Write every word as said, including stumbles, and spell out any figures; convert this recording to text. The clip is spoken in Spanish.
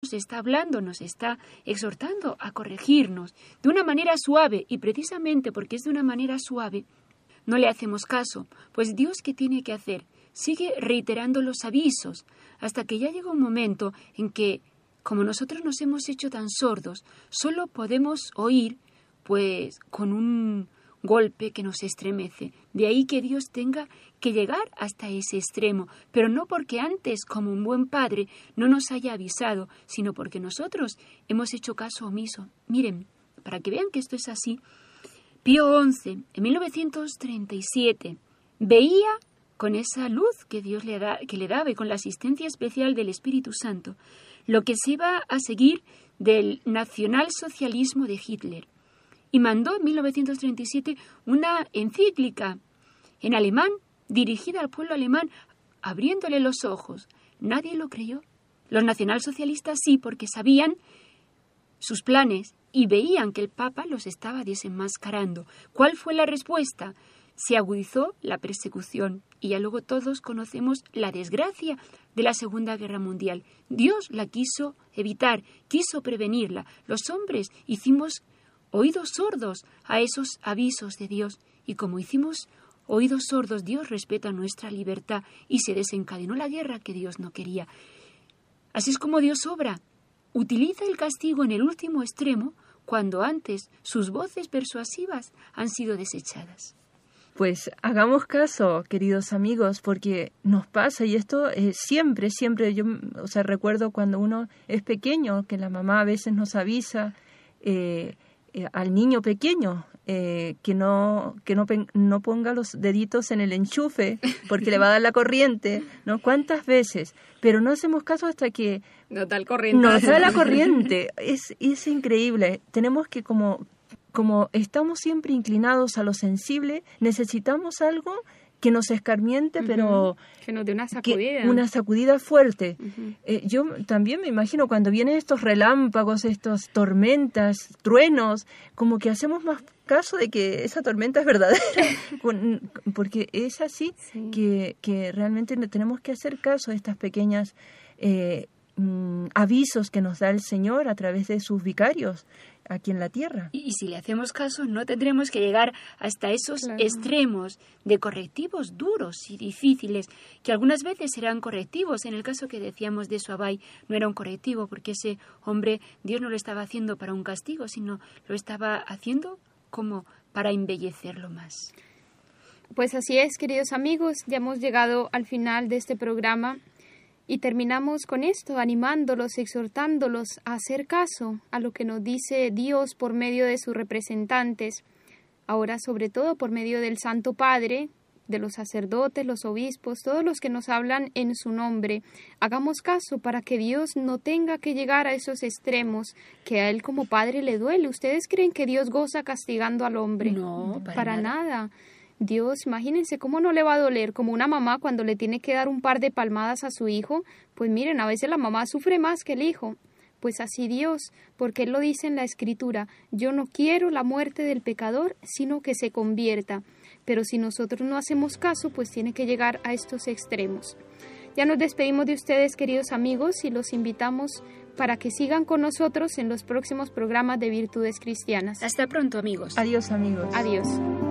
nos está hablando, nos está exhortando a corregirnos de una manera suave, y precisamente porque es de una manera suave, no le hacemos caso. Pues Dios, ¿qué tiene que hacer? Sigue reiterando los avisos hasta que ya llega un momento en que, como nosotros nos hemos hecho tan sordos, solo podemos oír pues con un golpe que nos estremece. De ahí que Dios tenga que llegar hasta ese extremo, pero no porque antes, como un buen padre, no nos haya avisado, sino porque nosotros hemos hecho caso omiso. Miren, para que vean que esto es así, Pío once, en mil novecientos treinta y siete, veía con esa luz que Dios le, da, que le daba y con la asistencia especial del Espíritu Santo, lo que se iba a seguir del nacionalsocialismo de Hitler. Y mandó en mil novecientos treinta y siete una encíclica en alemán, dirigida al pueblo alemán, abriéndole los ojos. Nadie lo creyó. Los nacionalsocialistas sí, porque sabían sus planes y veían que el Papa los estaba desenmascarando. ¿Cuál fue la respuesta? Se agudizó la persecución y ya luego todos conocemos la desgracia de la Segunda Guerra Mundial. Dios la quiso evitar, quiso prevenirla. Los hombres hicimos oídos sordos a esos avisos de Dios, y como hicimos oídos sordos, Dios respeta nuestra libertad y se desencadenó la guerra que Dios no quería. Así es como Dios obra. Utiliza el castigo en el último extremo, cuando antes sus voces persuasivas han sido desechadas. Pues hagamos caso, queridos amigos, porque nos pasa, y esto eh, siempre, siempre, yo o sea, recuerdo cuando uno es pequeño, que la mamá a veces nos avisa eh, eh, al niño pequeño eh, que no que no, no ponga los deditos en el enchufe porque le va a dar la corriente, ¿no? ¿Cuántas veces? Pero no hacemos caso hasta que nos da el corriente. Nos da la corriente. Es, es increíble. Tenemos que como... Como estamos siempre inclinados a lo sensible, necesitamos algo que nos escarmiente, uh-huh. pero... Que nos dé una sacudida. Que, una sacudida fuerte. Uh-huh. Eh, yo también me imagino cuando vienen estos relámpagos, estas tormentas, truenos, como que hacemos más caso de que esa tormenta es verdadera, porque es así sí. que, que realmente tenemos que hacer caso a estas pequeñas... Eh, avisos que nos da el Señor a través de sus vicarios aquí en la tierra. Y, y si le hacemos caso, no tendremos que llegar hasta esos claro. extremos de correctivos duros y difíciles, que algunas veces serán correctivos. En el caso que decíamos de Suabai, no era un correctivo, porque ese hombre, Dios no lo estaba haciendo para un castigo, sino lo estaba haciendo como para embellecerlo más. Pues así es, queridos amigos, ya hemos llegado al final de este programa. Y terminamos con esto, animándolos, exhortándolos a hacer caso a lo que nos dice Dios por medio de sus representantes, ahora sobre todo por medio del Santo Padre, de los sacerdotes, los obispos, todos los que nos hablan en su nombre. Hagamos caso para que Dios no tenga que llegar a esos extremos que a Él como Padre le duele. ¿Ustedes creen que Dios goza castigando al hombre? No, para, para nada. nada. Dios, imagínense cómo no le va a doler, como una mamá cuando le tiene que dar un par de palmadas a su hijo, pues miren, a veces la mamá sufre más que el hijo. Pues así Dios, porque Él lo dice en la Escritura, yo no quiero la muerte del pecador, sino que se convierta. Pero si nosotros no hacemos caso, pues tiene que llegar a estos extremos. Ya nos despedimos de ustedes, queridos amigos, y los invitamos para que sigan con nosotros en los próximos programas de Virtudes Cristianas. Hasta pronto, amigos. Adiós, amigos. Adiós.